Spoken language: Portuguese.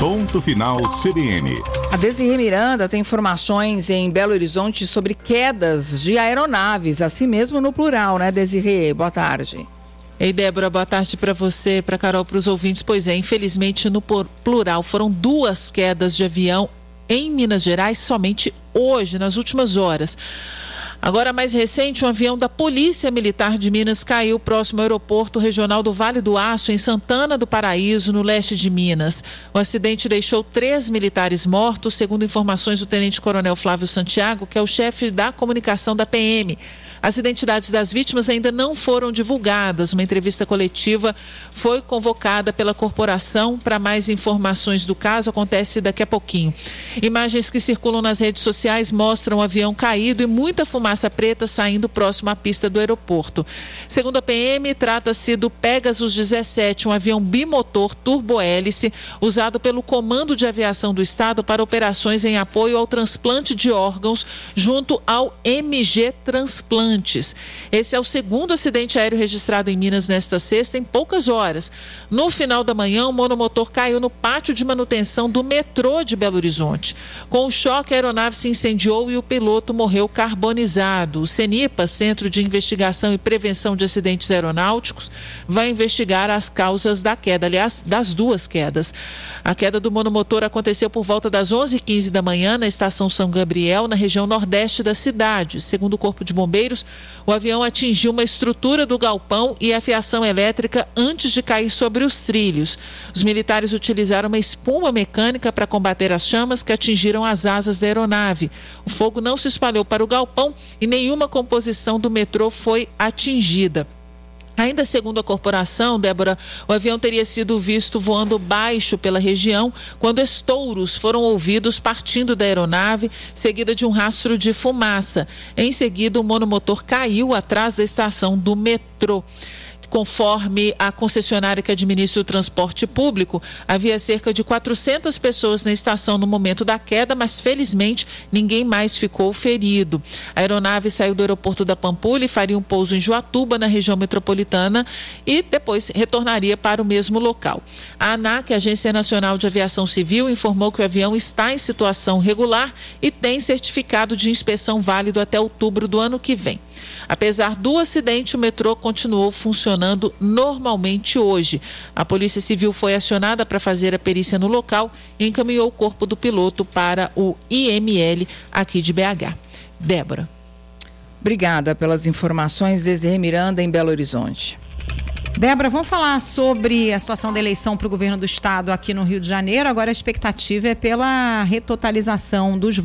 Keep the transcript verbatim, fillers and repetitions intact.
Ponto Final C B N. A Desirê Miranda tem informações em Belo Horizonte sobre quedas de aeronaves, assim mesmo no plural, né, Desirê? Boa tarde. Ei, Débora, boa tarde para você, para Carol, para os ouvintes. Pois é, infelizmente no plural foram duas quedas de avião em Minas Gerais somente hoje, nas últimas horas. Agora, mais recente, um avião da Polícia Militar de Minas caiu próximo ao aeroporto regional do Vale do Aço, em Santana do Paraíso, no leste de Minas. O acidente deixou três militares mortos, segundo informações do tenente-coronel Flávio Santiago, que é o chefe da comunicação da P M. As identidades das vítimas ainda não foram divulgadas. Uma entrevista coletiva foi convocada pela corporação. Para mais informações do caso, acontece daqui a pouquinho. Imagens que circulam nas redes sociais mostram o avião caído e muita fumaça preta saindo próximo à pista do aeroporto. Segundo a P M, trata-se do Pegasus dezessete, um avião bimotor turbohélice usado pelo Comando de Aviação do Estado para operações em apoio ao transplante de órgãos junto ao M G Transplantes. Esse é o segundo acidente aéreo registrado em Minas nesta sexta em poucas horas. No final da manhã, o monomotor caiu no pátio de manutenção do metrô de Belo Horizonte. Com o choque, a aeronave se incendiou e o piloto morreu carbonizado. O CENIPA, Centro de Investigação e Prevenção de Acidentes Aeronáuticos, vai investigar as causas da queda, aliás, das duas quedas. A queda do monomotor aconteceu por volta das onze e quinze da manhã na estação São Gabriel, na região nordeste da cidade. Segundo o Corpo de Bombeiros, o avião atingiu uma estrutura do galpão e a fiação elétrica antes de cair sobre os trilhos. Os militares utilizaram uma espuma mecânica para combater as chamas que atingiram as asas da aeronave. O fogo não se espalhou para o galpão e nenhuma composição do metrô foi atingida. Ainda segundo a corporação, Débora, o avião teria sido visto voando baixo pela região quando estouros foram ouvidos partindo da aeronave, seguida de um rastro de fumaça. Em seguida, o monomotor caiu atrás da estação do metrô. Conforme a concessionária que administra o transporte público, havia cerca de quatrocentas pessoas na estação no momento da queda, mas felizmente ninguém mais ficou ferido. A aeronave saiu do aeroporto da Pampulha e faria um pouso em Joatuba, na região metropolitana, e depois retornaria para o mesmo local. A ANAC, a Agência Nacional de Aviação Civil, informou que o avião está em situação regular e tem certificado de inspeção válido até outubro do ano que vem. Apesar do acidente, o metrô continuou funcionando normalmente hoje. A Polícia Civil foi acionada para fazer a perícia no local e encaminhou o corpo do piloto para o I M L aqui de B H. Débora. Obrigada pelas informações, Desirê Miranda, em Belo Horizonte. Débora, vamos falar sobre a situação da eleição para o governo do estado aqui no Rio de Janeiro. Agora a expectativa é pela retotalização dos